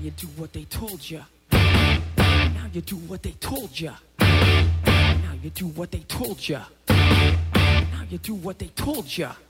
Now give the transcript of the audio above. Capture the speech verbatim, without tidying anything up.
you do what they told you. Now you do what they told you. Now you do what they told you. Now you do what they told you.